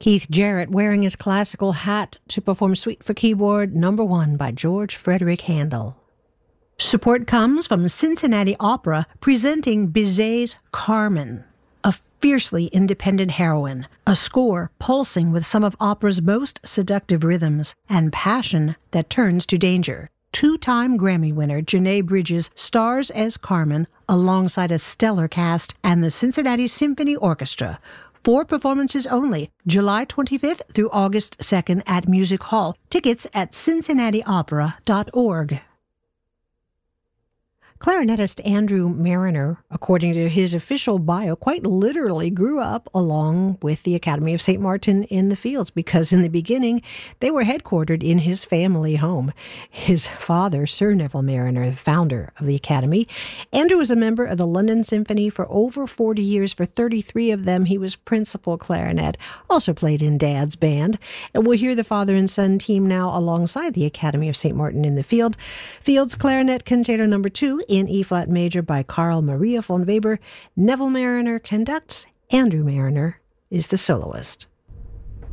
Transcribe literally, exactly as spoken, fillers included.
Keith Jarrett wearing his classical hat to perform Suite for Keyboard number one by George Frederick Handel. Support comes from Cincinnati Opera presenting Bizet's Carmen, a fiercely independent heroine, a score pulsing with some of opera's most seductive rhythms and passion that turns to danger. Two-time Grammy winner Janae Bridges stars as Carmen alongside a stellar cast and the Cincinnati Symphony Orchestra. Four performances only, July twenty-fifth through August second at Music Hall. Tickets at cincinnati opera dot org. Clarinetist Andrew Marriner, according to his official bio, quite literally grew up along with the Academy of Saint Martin in the Fields because in the beginning they were headquartered in his family home. His father, Sir Neville Marriner, the founder of the Academy. Andrew was a member of the London Symphony for over forty years. For thirty-three of them, he was principal clarinet, also played in Dad's band. And we'll hear the father and son team now alongside the Academy of Saint Martin in the Field. Fields Clarinet Concerto Number two in E-flat major by Carl Maria von Weber. Neville Marriner conducts. Andrew Marriner is the soloist.